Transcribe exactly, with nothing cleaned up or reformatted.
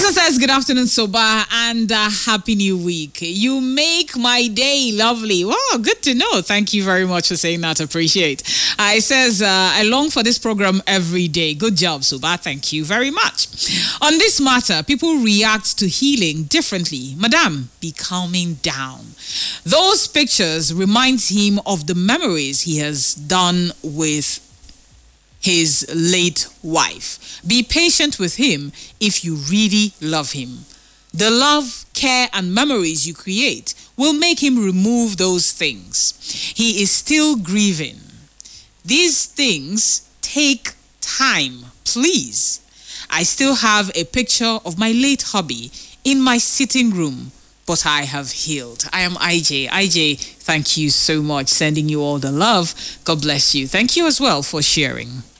Also says good afternoon, Soba, and uh, happy new week. You make my day lovely. Wow, good to know. Thank you very much for saying that. Appreciate. Uh, it says uh, I long for this program every day. Good job, Soba. Thank you very much. On this matter, people react to healing differently. Madam, be calming down. Those pictures reminds him of the memories he has done with his late wife. Be patient with him if you really love him. The love, care, and memories you create will make him remove those things. He is still grieving. These things take time, please. I still have a picture of my late hubby in my sitting room, but I have healed. I am I J. I J, thank you so much. Sending you all the love. God bless you. Thank you as well for sharing.